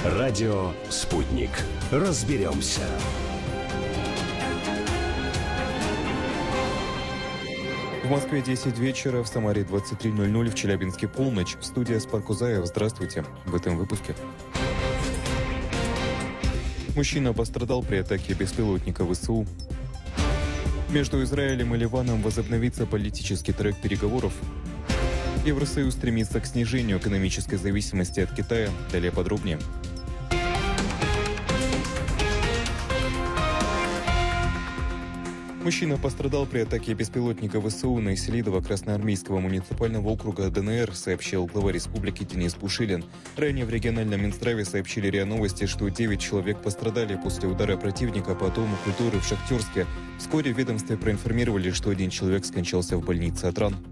Радио «Спутник». Разберемся. В Москве 10 вечера, в Самаре 23:00, в Челябинске полночь. Студия Спаркузаев. Здравствуйте. В этом выпуске. Мужчина пострадал при атаке беспилотника ВСУ. Между Израилем и Ливаном возобновится политический трек переговоров. Евросоюз стремится к снижению экономической зависимости от Китая. Далее подробнее. Мужчина пострадал при атаке беспилотника ВСУ на Селидово Красноармейского муниципального округа ДНР, сообщил глава республики Денис Пушилин. Ранее в региональном Минздраве сообщили РИА Новости, что 9 человек пострадали после удара противника по Дому культуры в Шахтерске. Вскоре в ведомстве проинформировали, что 1 человек скончался в больнице от ран.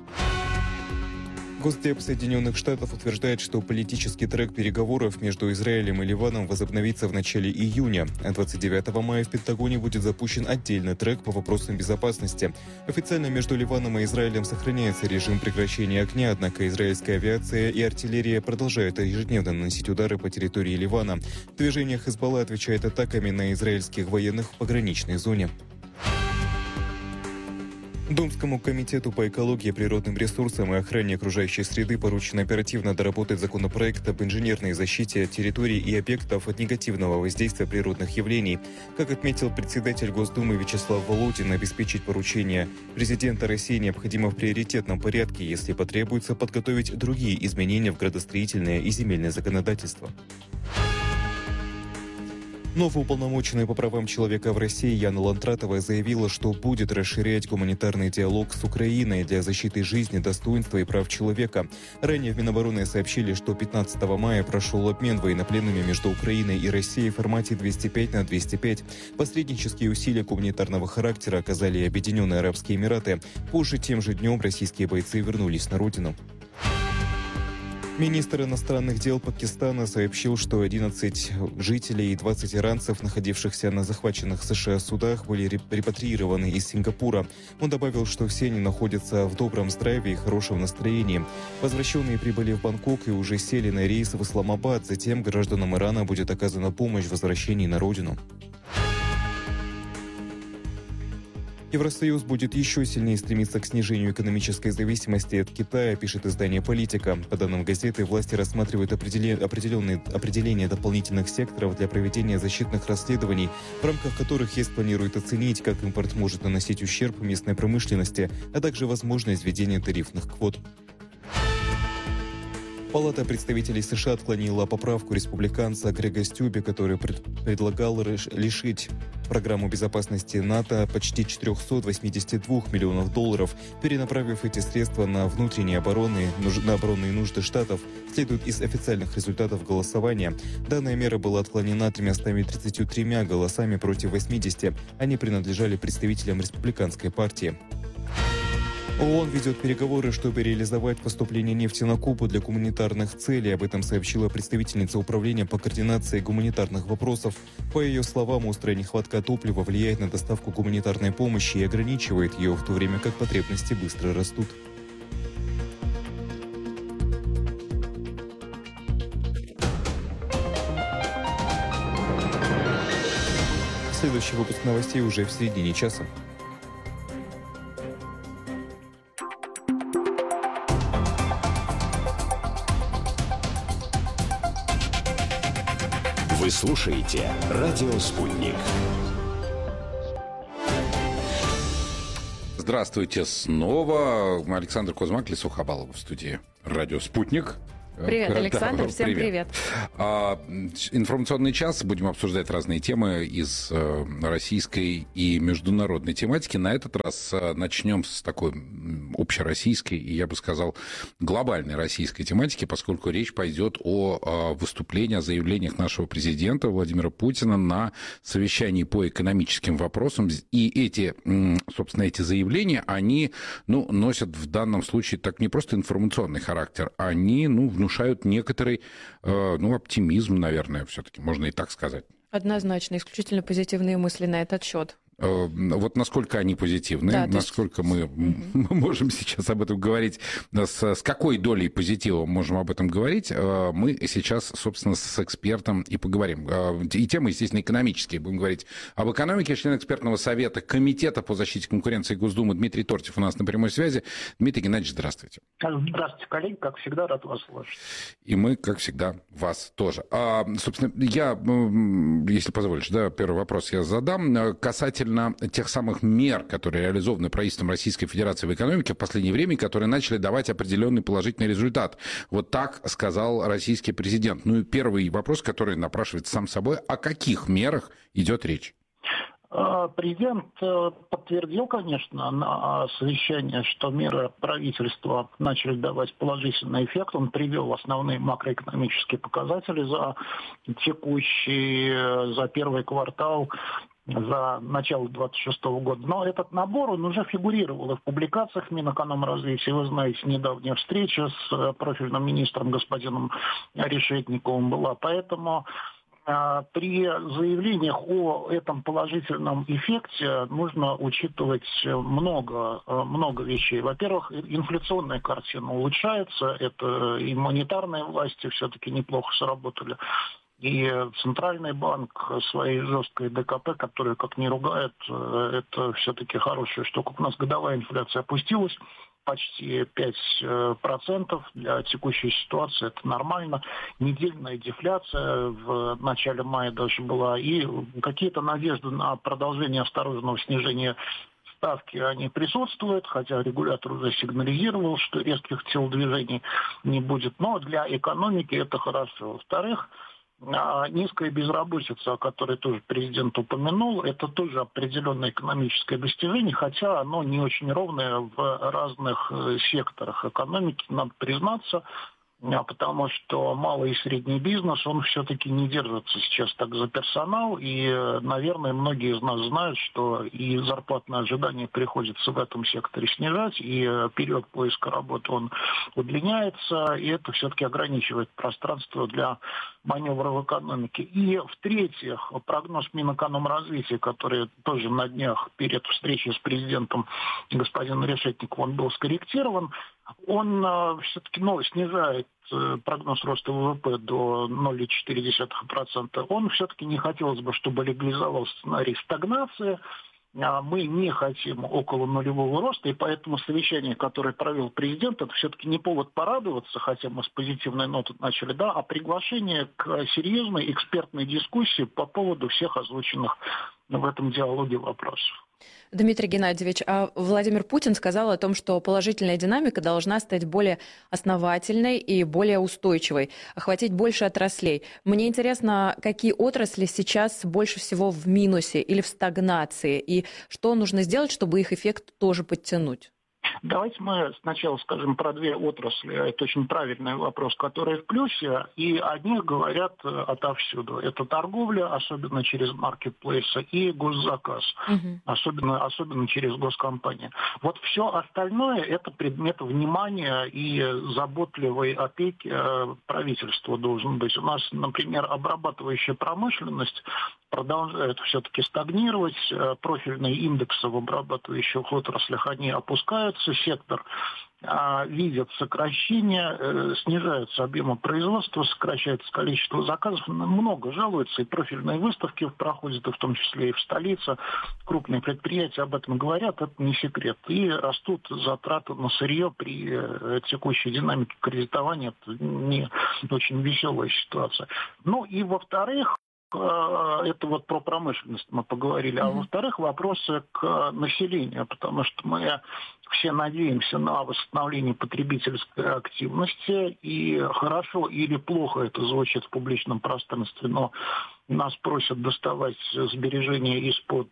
Госдеп Соединенных Штатов утверждает, что политический трек переговоров между Израилем и Ливаном возобновится в начале июня. А 29 мая в Пентагоне будет запущен отдельный трек по вопросам безопасности. Официально между Ливаном и Израилем сохраняется режим прекращения огня, однако израильская авиация и артиллерия продолжают ежедневно наносить удары по территории Ливана. Движение Хезболла отвечает атаками на израильских военных в пограничной зоне. Думскому комитету по экологии, природным ресурсам и охране окружающей среды поручено оперативно доработать законопроект об инженерной защите территорий и объектов от негативного воздействия природных явлений. Как отметил председатель Госдумы Вячеслав Володин, обеспечить поручение президента России необходимо в приоритетном порядке, если потребуется подготовить другие изменения в градостроительное и земельное законодательство. Новый уполномоченный по правам человека в России Яна Лантратова заявила, что будет расширять гуманитарный диалог с Украиной для защиты жизни, достоинства и прав человека. Ранее в Минобороны сообщили, что 15 мая прошел обмен военнопленными между Украиной и Россией в формате 205/205. Посреднические усилия гуманитарного характера оказали и Объединенные Арабские Эмираты. Позже тем же днем российские бойцы вернулись на родину. Министр иностранных дел Пакистана сообщил, что 11 жителей и 20 иранцев, находившихся на захваченных США судах, были репатриированы из Сингапура. Он добавил, что все они находятся в добром здравии и хорошем настроении. Возвращенные прибыли в Бангкок и уже сели на рейс в Исламабад. Затем гражданам Ирана будет оказана помощь в возвращении на родину. Евросоюз будет еще сильнее стремиться к снижению экономической зависимости от Китая, пишет издание «Политика». По данным газеты, власти рассматривают определение дополнительных секторов для проведения защитных расследований, в рамках которых ЕС планирует оценить, как импорт может наносить ущерб местной промышленности, а также возможность введения тарифных квот. Палата представителей США отклонила поправку республиканца Грега Стюби, который предлагал лишить программу безопасности НАТО почти $482 миллионов, перенаправив эти средства на внутренние оборонные нужды штатов, следует из официальных результатов голосования. Данная мера была отклонена 333 голосами против 80. Они принадлежали представителям республиканской партии. ООН ведет переговоры, чтобы реализовать поступление нефти на Кубу для гуманитарных целей. Об этом сообщила представительница Управления по координации гуманитарных вопросов. По ее словам, острая нехватка топлива влияет на доставку гуманитарной помощи и ограничивает ее, в то время как потребности быстро растут. Следующий выпуск новостей уже в середине часа. Вы слушаете «Радио Спутник». Здравствуйте снова. Александр Кузьмак, Лесу Хабалова в студии «Радио Спутник». Привет, Александр, да, всем привет. Информационный час. Будем обсуждать разные темы из российской и международной тематики. На этот раз начнем с такой общероссийской и, я бы сказал, глобальной российской тематики, поскольку речь пойдет о выступлении, о заявлениях нашего президента Владимира Путина на совещании по экономическим вопросам. И эти заявления, они носят в данном случае так не просто информационный характер, они внушают некоторый оптимизм, наверное, все-таки, можно и так сказать. Однозначно, исключительно позитивные мысли на этот счет. Вот насколько они позитивны, да, насколько мы можем сейчас об этом говорить, с какой долей позитива можем об этом говорить, мы сейчас, собственно, с экспертом и поговорим. И темы, естественно, экономические. Будем говорить об экономике. Член экспертного совета Комитета по защите конкуренции Госдумы Дмитрий Тортьев у нас на прямой связи. Дмитрий Геннадьевич, здравствуйте. Здравствуйте, коллеги. Как всегда, рад вас слышать. И мы, как всегда, вас тоже. Собственно, я, если позволишь, да, первый вопрос я задам. Касательно тех самых мер, которые реализованы правительством Российской Федерации в экономике в последнее время, которые начали давать определенный положительный результат. Вот так сказал российский президент. Ну и первый вопрос, который напрашивается сам собой, о каких мерах идет речь? Президент подтвердил, конечно, на совещании, что меры правительства начали давать положительный эффект. Он привел основные макроэкономические показатели за первый квартал, за начало 2026 года. Но этот набор, он уже фигурировал и в публикациях Минэкономразвития. Вы знаете, недавняя встреча с профильным министром господином Решетниковым была. Поэтому при заявлениях о этом положительном эффекте нужно учитывать много вещей. Во-первых, инфляционная картина улучшается. Это и монетарные власти все-таки неплохо сработали. И Центральный банк своей жесткой ДКП, которая как ни ругает, это все-таки хорошая штука. У нас годовая инфляция опустилась почти 5%. Для текущей ситуации это нормально. Недельная дефляция в начале мая даже была. И какие-то надежды на продолжение осторожного снижения ставки, они присутствуют, хотя регулятор уже сигнализировал, что резких телодвижений не будет. Но для экономики это хорошо. Во-вторых, низкая безработица, о которой тоже президент упомянул, это тоже определенное экономическое достижение, хотя оно не очень ровное в разных секторах экономики, надо признаться, потому что малый и средний бизнес, он все-таки не держится сейчас так за персонал, и, наверное, многие из нас знают, что и зарплатные ожидания приходится в этом секторе снижать, и период поиска работы, он удлиняется, и это все-таки ограничивает пространство для маневра в экономике. И, в-третьих, прогноз Минэкономразвития, который тоже на днях перед встречей с президентом господином Решетниковым, он был скорректирован, он все-таки снижает прогноз роста ВВП до 0,4%. Он все-таки не хотелось бы, чтобы легализовался сценарий стагнации. Мы не хотим около нулевого роста, и поэтому совещание, которое провел президент, это все-таки не повод порадоваться, хотя мы с позитивной ноты начали, да, а приглашение к серьезной экспертной дискуссии по поводу всех озвученных в этом диалоге вопросов. Дмитрий Геннадьевич, а Владимир Путин сказал о том, что положительная динамика должна стать более основательной и более устойчивой, охватить больше отраслей. Мне интересно, какие отрасли сейчас больше всего в минусе или в стагнации, и что нужно сделать, чтобы их эффект тоже подтянуть? Давайте мы сначала скажем про две отрасли. Это очень правильный вопрос, которые в плюсе, и о них говорят отовсюду. Это торговля, особенно через маркетплейсы, и госзаказ, особенно через госкомпании. Вот все остальное – это предмет внимания и заботливой опеки правительства должен быть. У нас, например, обрабатывающая промышленность продолжает все-таки стагнировать. Профильные индексы в обрабатывающих отраслях, они опускаются. Сектор видит сокращение, снижаются объемы производства, сокращается количество заказов. Много жалуются, и профильные выставки проходят, и в том числе и в столице. Крупные предприятия об этом говорят, это не секрет. И растут затраты на сырье при текущей динамике кредитования. Это не очень веселая ситуация. Ну и во-вторых, это вот про промышленность мы поговорили. А во-вторых, вопросы к населению, потому что мы все надеемся на восстановление потребительской активности, и хорошо или плохо это звучит в публичном пространстве, но нас просят доставать сбережения из-под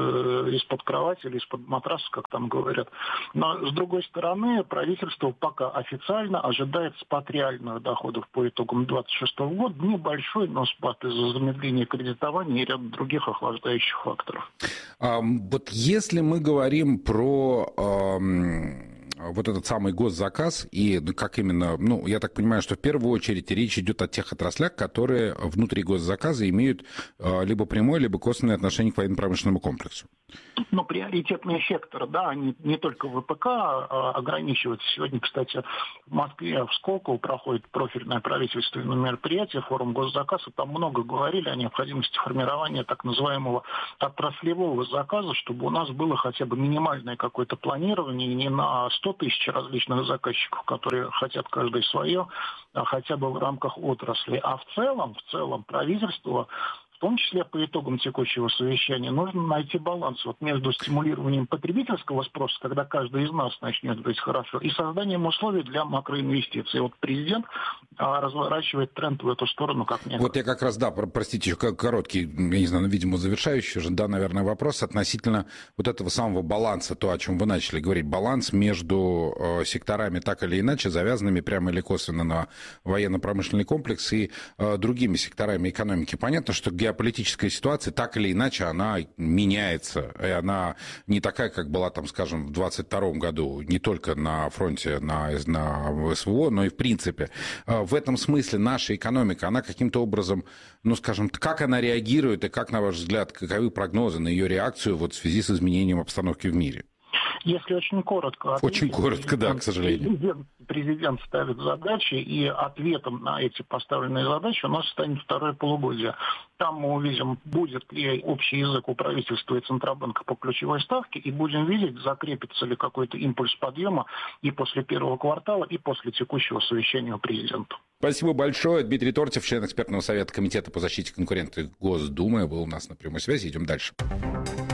кровати или из-под матраса, как там говорят. Но, с другой стороны, правительство пока официально ожидает спад реальных доходов по итогам 2026 года. Небольшой, но спад из-за замедления кредитования и ряда других охлаждающих факторов. Вот если мы говорим про вот этот самый госзаказ и как именно, я так понимаю, что в первую очередь речь идет о тех отраслях, которые внутри госзаказа имеют либо прямое, либо косвенное отношение к военно-промышленному комплексу. Приоритетные секторы, да, они не только ВПК ограничиваются. Сегодня, кстати, в Москве, в Сколково проходит профильное правительственное мероприятие, форум госзаказ, и там много говорили о необходимости формирования так называемого отраслевого заказа, чтобы у нас было хотя бы минимальное какое-то планирование не на 100 тысяч различных заказчиков, которые хотят каждый свое, а хотя бы в рамках отрасли. А в целом правительство, в том числе по итогам текущего совещания, нужно найти баланс между стимулированием потребительского спроса, когда каждый из нас начнет жить хорошо, и созданием условий для макроинвестиций. Президент разворачивает тренд в эту сторону, как мне кажется. Я как раз, простите, еще короткий, я не знаю, видимо, завершающий уже, наверное, вопрос относительно этого самого баланса, то, о чем вы начали говорить, баланс между секторами, так или иначе, завязанными прямо или косвенно на военно-промышленный комплекс и другими секторами экономики. Понятно, что геополитическая ситуация, так или иначе, она меняется, и она не такая, как была, скажем, в 2022 году, не только на фронте, на СВО, но и в принципе. В этом смысле наша экономика, она каким-то образом, скажем, как она реагирует, и как, на ваш взгляд, каковы прогнозы на ее реакцию в связи с изменением обстановки в мире? Если очень коротко. Очень коротко, да, к сожалению. Президент ставит задачи, и ответом на эти поставленные задачи у нас станет второе полугодие. Там мы увидим, будет ли общий язык у правительства и Центробанка по ключевой ставке, и будем видеть, закрепится ли какой-то импульс подъема и после первого квартала, и после текущего совещания у президента. Спасибо большое. Дмитрий Тортьев, член экспертного совета Комитета по защите конкуренции Госдумы, был у нас на прямой связи. Идем дальше.